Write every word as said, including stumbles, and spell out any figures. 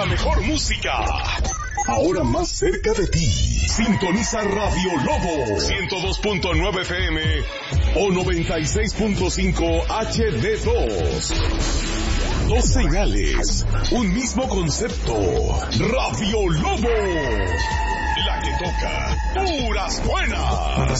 mejor música, ahora más cerca de ti. Sintoniza Radio Lobo ciento dos punto nueve F M o noventa y seis punto cinco H D dos. Dos señales, un mismo concepto. Radio Lobo, la que toca puras buenas.